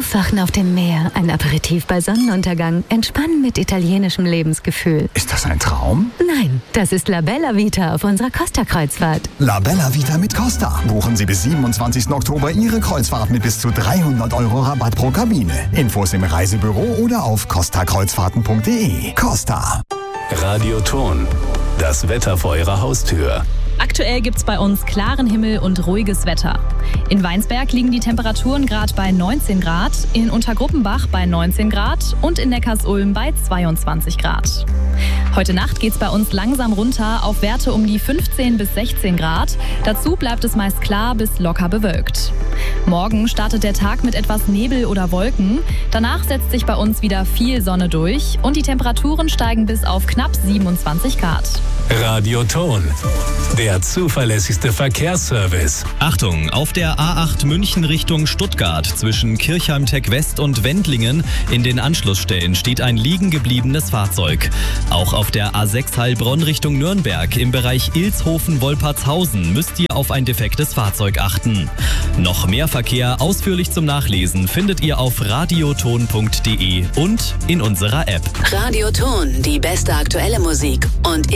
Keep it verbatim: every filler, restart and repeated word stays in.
Aufwachen auf dem Meer, ein Aperitif bei Sonnenuntergang, Entspannen mit italienischem Lebensgefühl. Ist das ein Traum? Nein, das ist La Bella Vita auf unserer Costa-Kreuzfahrt. La Bella Vita mit Costa. Buchen Sie bis siebenundzwanzigsten Oktober Ihre Kreuzfahrt mit bis zu dreihundert Euro Rabatt pro Kabine. Infos im Reisebüro oder auf costa kreuzfahrten punkt de. Costa. Radioton. Das Wetter vor Ihrer Haustür. Aktuell gibt's bei uns klaren Himmel und ruhiges Wetter. In Weinsberg liegen die Temperaturen gerade bei neunzehn Grad, in Untergruppenbach bei neunzehn Grad und in Neckarsulm bei zweiundzwanzig Grad. Heute Nacht geht's bei uns langsam runter auf Werte um die fünfzehn bis sechzehn Grad. Dazu bleibt es meist klar bis locker bewölkt. Morgen startet der Tag mit etwas Nebel oder Wolken. Danach setzt sich bei uns wieder viel Sonne durch und die Temperaturen steigen bis auf knapp siebenundzwanzig Grad. Radioton. Der zuverlässigste Verkehrsservice. Achtung, auf der A acht München Richtung Stuttgart zwischen Kirchheim-Tech West und Wendlingen in den Anschlussstellen steht ein liegen gebliebenes Fahrzeug. Auch auf der A sechs Heilbronn Richtung Nürnberg im Bereich Ilshofen-Wolpertshausen müsst ihr auf ein defektes Fahrzeug achten. Noch mehr Verkehr ausführlich zum Nachlesen findet ihr auf radioton punkt de und in unserer App. Radioton, die beste aktuelle Musik und